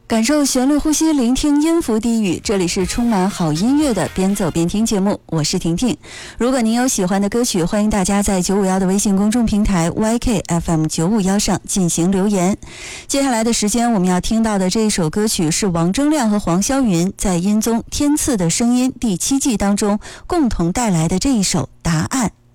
感受旋律呼吸，聆听音符低语，这里是充满好音乐的边走边听节目，我是婷婷。如果您有喜欢的歌曲，欢迎大家在951的微信公众平台 YKFM951 上进行留言。接下来的时间我们要听到的这一首歌曲是王铮亮和黄霄云在音综《天赐的声音》第7季当中共同带来的这一首《答案》。